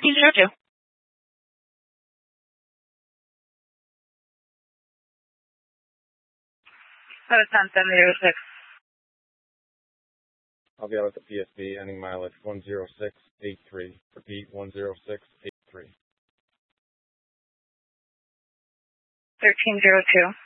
1302. That was 10-706. I'll be out at the PSB, ending mileage 10683. Repeat, 10683. 1302.